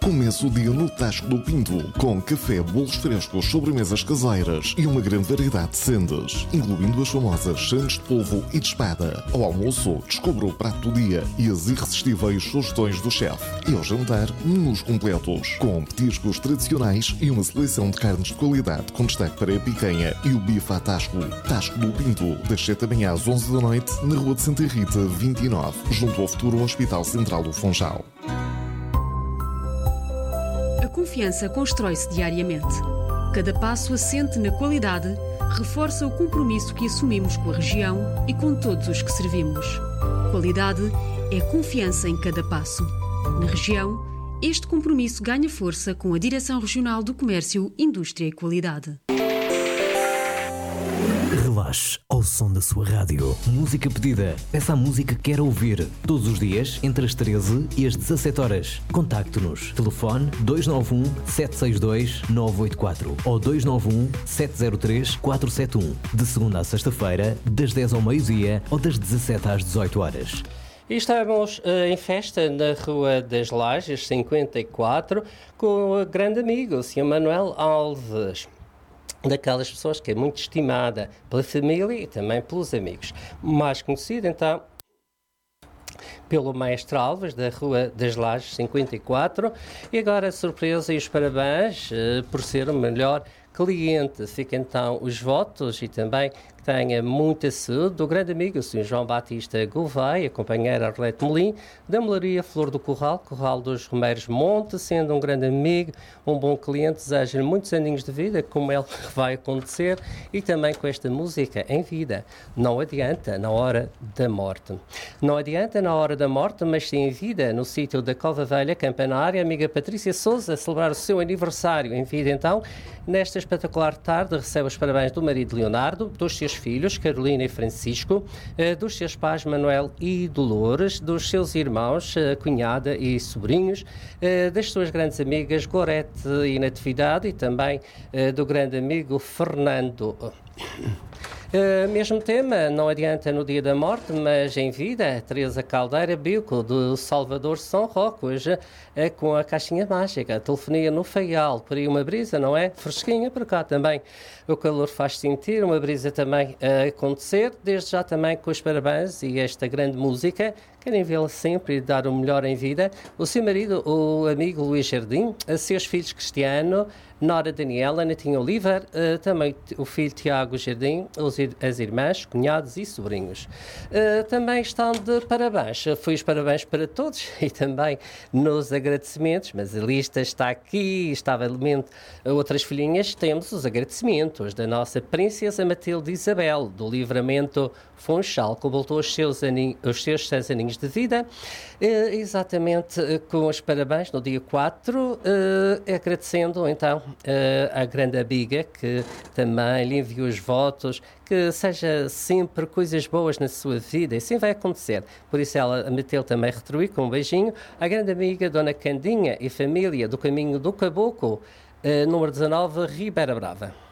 Comece o dia no Tasco do Pinto, com café, bolos frescos, sobremesas caseiras e uma grande variedade de sendas, incluindo as famosas sandes de polvo e de espada. Ao almoço, descubra o prato do dia e as irresistíveis sugestões do chefe. E ao jantar, menus completos, com petiscos tradicionais e uma seleção de carnes de qualidade, com destaque para a picanha e o bife à Tasco. Tasco do Pinto, das 7 da manhã às 11 da noite, na Rua de Santa Rita, 29, junto ao futuro Hospital Central do Funchal. A confiança constrói-se diariamente. Cada passo assente na qualidade reforça o compromisso que assumimos com a região e com todos os que servimos. Qualidade é confiança em cada passo. Na região, este compromisso ganha força com a Direção Regional do Comércio, Indústria e Qualidade. Relaxe ao som da sua rádio. Música pedida. Peça a música que quer ouvir. Todos os dias, entre as 13 e as 17 horas. Contacte-nos. Telefone 291 762 984 ou 291 703 471. De segunda a sexta-feira, das 10 ao meio-dia ou das 17 às 18 horas. E estamos em festa na Rua das Lajes, 54, com o grande amigo, o Sr. Manuel Alves. Daquelas pessoas que é muito estimada pela família e também pelos amigos. Mais conhecido, então, pelo Maestro Alves, da Rua das Lajes 54. E agora a surpresa e os parabéns por ser o melhor cliente. Fica então os votos e também que tenha muita saúde do grande amigo, o Sr. João Batista Gouveia, a companheira Arlete Melim, da Melaria Flor do Corral, Corral dos Romeiros Monte, sendo um grande amigo, um bom cliente, desejo-lhe muitos aninhos de vida, como ele vai acontecer, e também com esta música em vida. Não adianta na hora da morte. Não adianta na hora da morte, mas sim em vida, no sítio da Cova Velha, Campanária, a amiga Patrícia Sousa, a celebrar o seu aniversário em vida. Então, nesta espetacular tarde, recebe os parabéns do marido Leonardo, dos seus filhos, Carolina e Francisco, dos seus pais, Manuel e Dolores, dos seus irmãos, cunhada e sobrinhos, das suas grandes amigas, Gorete e Natividade, e também do grande amigo Fernando. Mesmo tema, não adianta no dia da morte, mas em vida, Teresa Caldeira Bico, do Salvador São Roque, hoje com a caixinha mágica, a telefonia no Faial, por aí uma brisa, não é? Fresquinha, por cá também o calor faz sentir, uma brisa também a acontecer, desde já também com os parabéns e esta grande música, querem vê-la sempre e dar o melhor em vida, o seu marido, o amigo Luís Jardim, a seus filhos Cristiano, Nora Daniela, Netinho Oliver, também o filho Tiago Jardim, as irmãs, cunhados e sobrinhos. Também estão de parabéns. Foi os parabéns para todos e também nos agradecimentos, mas a lista está aqui, estava elemento outras filhinhas. Temos os agradecimentos da nossa Princesa Matilde Isabel, do Livramento Funchal, que voltou os seus 6 aninhos de vida, exatamente com os parabéns no dia 4, agradecendo então a grande amiga que também lhe enviou os votos, que seja sempre coisas boas na sua vida, e assim vai acontecer. Por isso ela meteu também retribuir com um beijinho a grande amiga Dona Candinha e família do Caminho do Caboclo, número 19, Ribeira Brava.